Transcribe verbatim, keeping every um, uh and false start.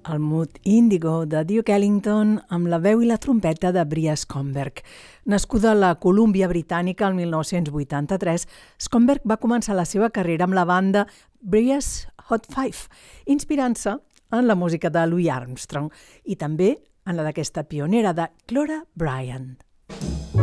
El mood índigo de Duke Ellington amb la veu i la trompeta de Bria Skomberg. Nascuda a la Colúmbia Britànica el mil nou-cents vuitanta-tres, Skomberg va començar la seva carrera amb la banda Bria's Hot Five, inspirant-se en la música de Louis Armstrong i també en la d'aquesta pionera de Clora Bryant.